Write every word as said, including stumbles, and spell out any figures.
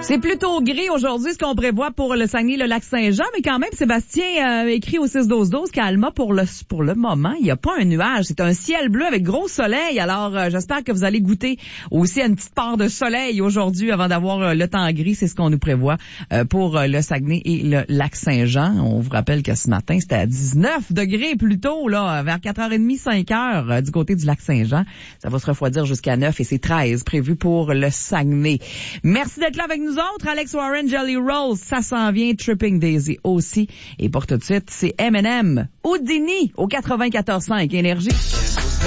C'est plutôt gris aujourd'hui, ce qu'on prévoit pour le Saguenay, le Lac-Saint-Jean, mais quand même, Sébastien euh, écrit au six douze douze qu'Alma, pour le pour le moment, il n'y a pas un nuage. C'est un ciel bleu avec gros soleil. Alors, euh, j'espère que vous allez goûter aussi à une petite part de soleil aujourd'hui avant d'avoir euh, le temps gris. C'est ce qu'on nous prévoit euh, pour euh, le Saguenay et le Lac-Saint-Jean. On vous rappelle que ce matin, c'était à dix-neuf degrés plutôt, là, vers quatre heures trente, cinq heures euh, du côté du Lac-Saint-Jean. Ça va se refroidir jusqu'à neuf et c'est treize prévu pour le Saguenay. Merci d'être là avec nous autres. Alex Warren, Jelly Rolls, ça s'en vient. Tripping Daisy aussi. Et pour tout de suite, c'est M and M, Houdini au quatre-vingt-quatorze cinq Énergie.